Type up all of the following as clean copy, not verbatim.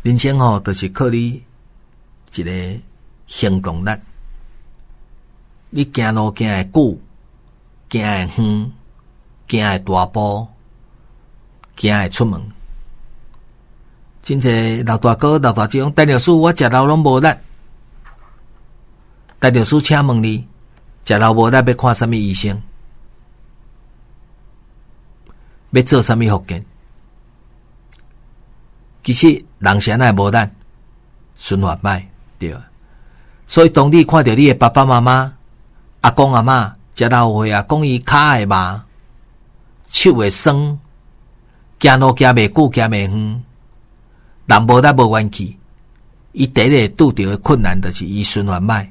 人生就是靠你一个行动力。你行路行会久，行会远，行会大步，行会出门。真侪老大哥、老大姐讲，陈律师，我食老拢无力。陈律师，请问你，食老无力要看什么医生？要做什么复健？其实人是安那无力，循环歹，对。所以当你看到你的爸爸妈妈、阿公阿嬷食老岁啊，讲伊骹会麻，手会酸，行路行袂久，行袂远，人无力无元气，伊第一个拄着的困难就是伊循环歹。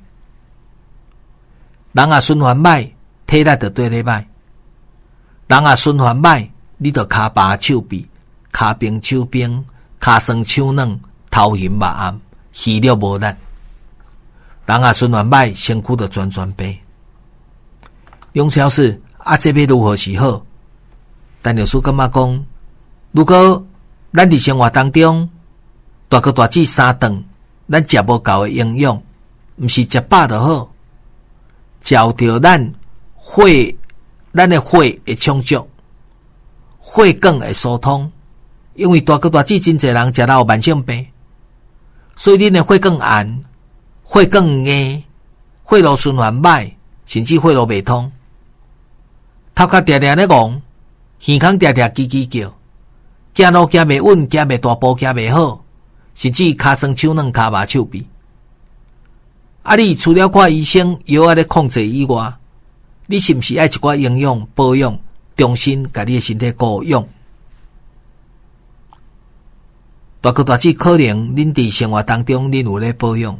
人啊循环歹，体力就对咧歹。人啊循环歹，你就骹麻手痹，骹冰手冰，骹酸手软，头晕目暗，气力无力。人啊循环歹，身躯就全白。杨超市这要如何是好？陈律师感觉讲，如果咱伫生活当中大哥大姐三顿，咱食无够的营养，毋是食饱就好，照着咱的血会充足，血管会疏通。因为大哥大姐真侪人食到慢性病，所以恁的血管硬，血管硬，血路循环歹，甚至血路袂通。头壳定定咧戆，耳孔定定叽叽叫，行路行袂稳，行袂大步，行袂好，甚至骹酸手软，骹麻手痹。你除了看医生药啊咧控制以外，你是毋是爱一寡营养保养，重新甲你的身体顾养？大哥大姐可能恁伫生活当中恁有咧保养。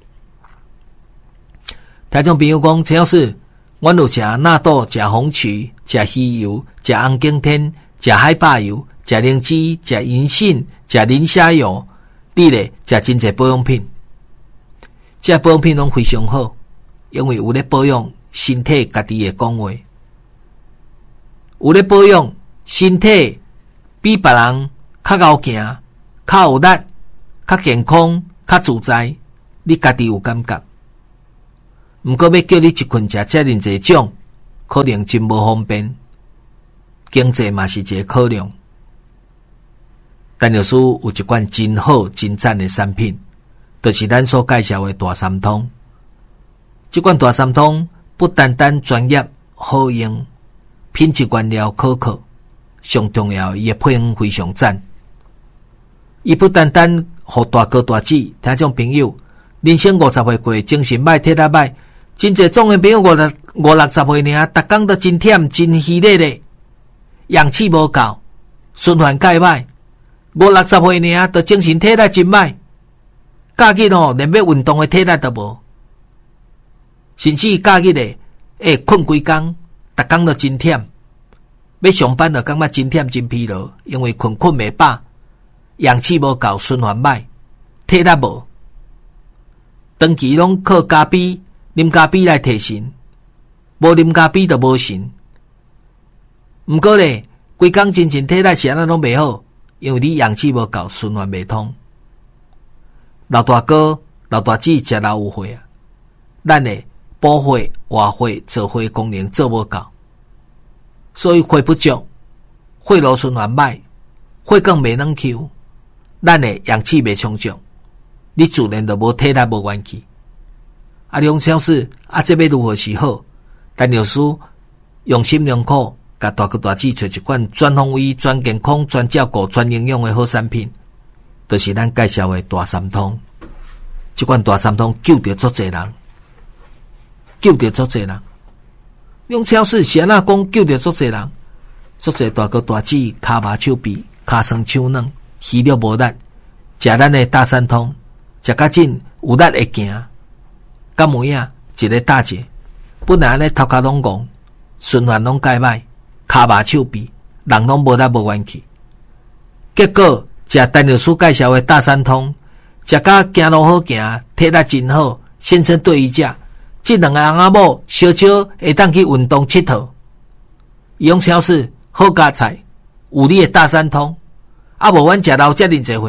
听众朋友讲，陈老师，阮有食纳豆、食红曲、食鱼油、食红景天、食海霸油、食灵芝、食银杏、食磷虾油，你咧食真侪保养品。这保养品拢非常好，因为有咧保养身体家己的讲话，有咧保养身体比别人较高行、较有力、较健康、较自在，你家己有感觉。毋过要叫你一困食遮尔侪种，可能真无方便，经济嘛是一个考量。陈律师有一款真好真赞的产品，就是咱所介绍的大三通。这款大三通不单单专业好用，品质原料可靠，上重要伊的配方非常赞。伊不单单互大哥大姐听众朋友，人生50岁过，精神歹，体力歹，真侪壮年朋友50-60岁尔，逐工都真忝真虚累咧，氧气无够，循环介歹，50-60岁尔都精神体力真歹，假日连要运动的体力都无，甚至假日困规工，逐工都真忝，要上班就感觉真忝真疲劳，因为困袂饱，氧气无够，循环歹，体力无，长期拢靠咖啡、啉咖啡来提神，无啉咖啡就无神。毋过咧，规工精神体力是安怎拢袂好，因为你氧气无够，循环袂通。老大哥、老大姐食老有血啊，咱的补血、活血、造血功能做无够，所以血不足，血路循环歹，血管袂能扣，咱的氧气袂充足，你自然就无体力无元气。梁超市这要如何是好？陈律师用心良苦，甲大哥大姐找一款全方位、全健康、全照顾、全营养的好产品，就是咱介绍的大三通。这款大三通救着足侪人，救着足侪人。梁超市是安怎讲救着足侪人？足侪大哥大姐骹麻手痹、骹酸手软、气力无力，食咱的大三通，食较紧有力会行。敢有影一个大姐，本来咧头壳拢戆，循环拢介歹，骹麻手痹，人拢无力无元气。结果食陈律师介绍的大三通，食甲行路好行，体力真好，先生对伊食，这两个翁仔某小少会当去运动佚佗。用超市好加菜，有你的大三通，无阮食老遮尔侪岁啊，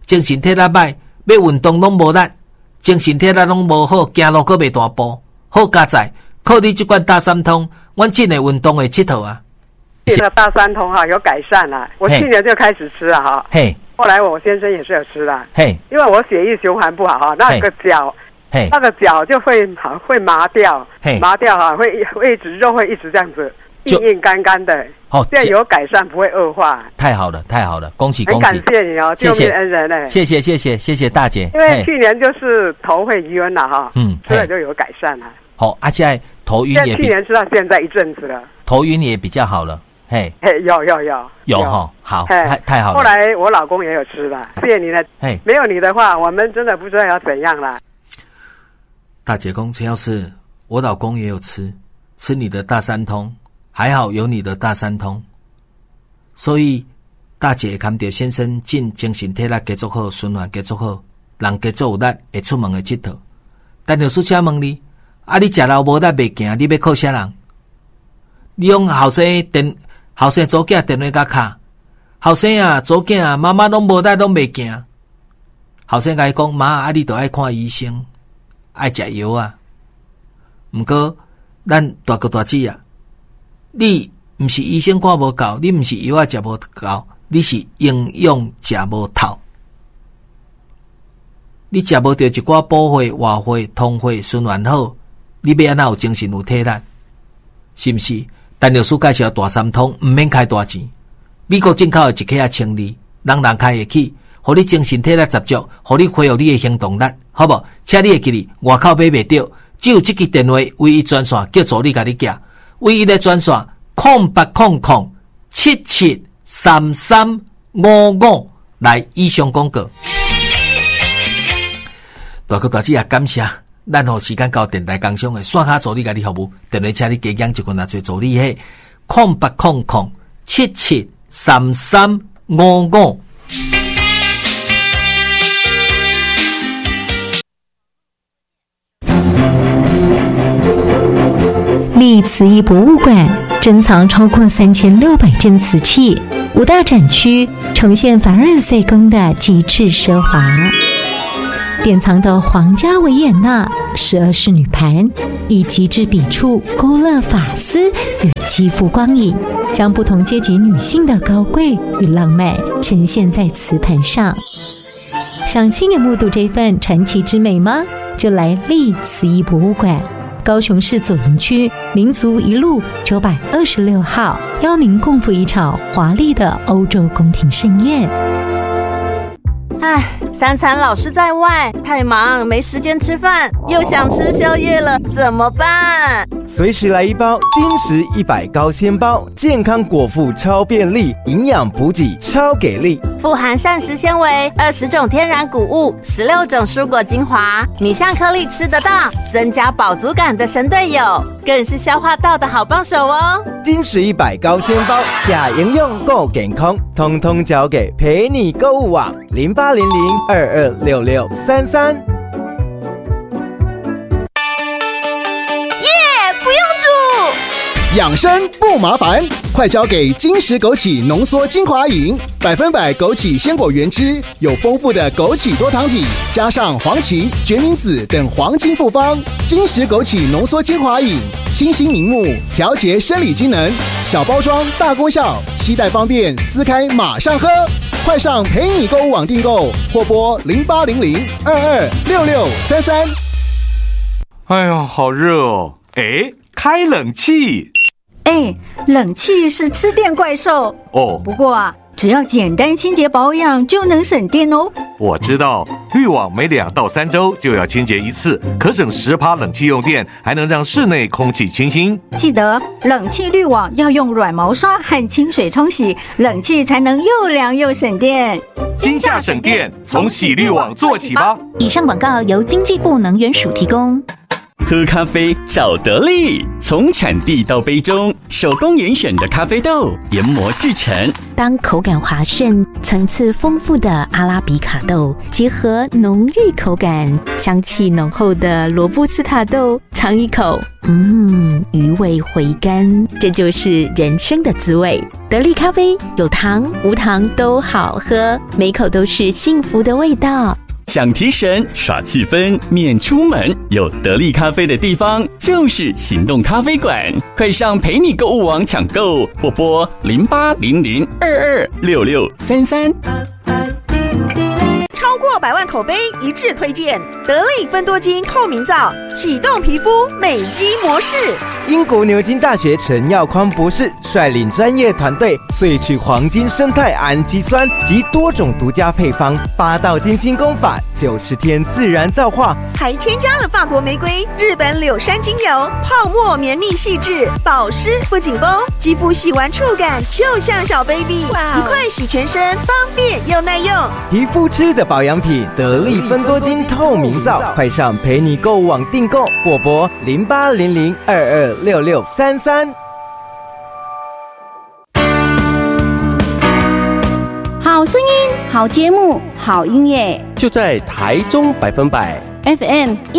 精神体力歹，要运动拢无力，精神体力拢无好，行路阁袂大步。好佳在，靠你这款大三通，阮真的运动的佚佗啊。 这个大三通哈有改善了，我去年就开始吃了哈。 嘿。 后来我先生也是有吃啦， 嘿， 因为我血液循环不好哈，那个脚，那个脚就会麻掉，麻掉哈，会一直肉会一直这样子硬干干的。哦，现在有改善，不会恶化。 太好了，太好了，恭喜恭喜！ 很感谢你哦，救命恩人嘞！ 谢谢谢谢谢谢大姐。 因为去年就是头会晕了哈，现在就有改善了。 好，现在头晕也去年吃到现在一阵子了， 头晕也比较好了。嘿，有哈，好，太好了。 后来我老公也有吃了，谢谢你了。嘿，没有你的话，我们真的不知道要怎样了。 大姐公，只要是我老公也有吃你的大三通，还好有你的大三通，所以大姐看到先生进精神体力继续好，循环继续好，人继续有力，会出门的佚佗。但就私下问你，你食老无力袂行，你要靠啥人？你用后生祖囝电话甲卡，后生啊，祖囝啊，妈妈拢无力，拢袂行。后生甲伊讲，妈，你都爱看医生，爱食药啊。毋过，咱大哥大姐啊，你毋是医生看无够，你毋是药食无够，你是营养食无透。你食无到一寡补血、活血、通血、循环好，你要安怎有精神有体力？是毋是？陈律师介绍大三通，毋免开大钱。美国进口的一克清利，人开会起，互你精神体力十足，互你恢复你的行动力，好无？请你会记哩，外口买袂到，只有这支电话唯一专线，叫助理甲你寄。唯一的专线0800773355来以上广告。大哥大姐也感谢。咱互时间到电台工商的线下助理甲你服务，电话请你加减一群做助理嘿，0800773355。 历瓷艺博物馆珍藏超过3600件瓷器，5大展区呈现凡尔赛宫的极致奢华。典藏的皇家维也纳12仕女盘，以极致笔触勾勒发丝与肌肤光影，将不同阶级女性的高贵与浪漫呈现在瓷盘上。想亲眼目睹这份传奇之美吗？就来历瓷艺博物馆，高雄市左营区民族一路926号，邀您共赴一场华丽的欧洲宫廷盛宴。 三餐老是在外，太忙没时间吃饭，又想吃宵夜了，怎么办？ 随时来一包金石100高纤包，健康果腹超便利，营养补给超给力， 富含膳食纤维、20种天然谷物、16种蔬果精华，米香颗粒吃得到，增加饱足感的神队友，更是消化道的好帮手哦。 金石100高纤包，假营养够健康，通通交给陪你购物网0800226633。 养生不麻烦，快交给金石枸杞浓缩精华饮，100%枸杞鲜果原汁，有丰富的枸杞多糖体，加上黄芪、决明子等黄金复方。金石枸杞浓缩精华饮，清新明目，调节生理机能，小包装大功效，携带方便，撕开马上喝。快上陪你购物网订购，或拨0800226633。 哎呀，好热哦！开冷气。 冷气是吃电怪兽哦。 不过只要简单清洁保养就能省电哦。 我知道，滤网每2到3周就要清洁一次，可省10%冷气用电，还能让室内空气清新。 记得冷气滤网要用软毛刷和清水冲洗，冷气才能又凉又省电。 今夏省电，从洗滤网做起吧。 以上广告由经济部能源署提供。 喝咖啡找得力，从产地到杯中，手工严选的咖啡豆研磨制成。 当口感滑顺、层次丰富的阿拉比卡豆结合浓郁口感、香气浓厚的罗布斯塔豆，尝一口，余味回甘，这就是人生的滋味。得力咖啡有糖无糖都好喝，每口都是幸福的味道。 想提神耍气氛免出门，有得力咖啡的地方就是行动咖啡馆，快上陪你购物网抢购，或拨0800226633。 超过100万口碑一致推荐得力芬多精透明皂，启动皮肤美肌模式。 英国牛津大学陈耀匡博士率领专业团队萃取黄金生态氨基酸及多种独家配方，8道精心功法，90天自然皂化， 还添加了法国玫瑰、日本柳杉精油，泡沫绵密细致，保湿不紧绷，肌肤洗完触感就像小 baby， 一块洗全身，方便又耐用。 皮肤吃的保养品，得力芬多精透明皂，快上陪你购物网订购，或拨0800226633。 好声音，好节目，好音乐， 就在台中100%FM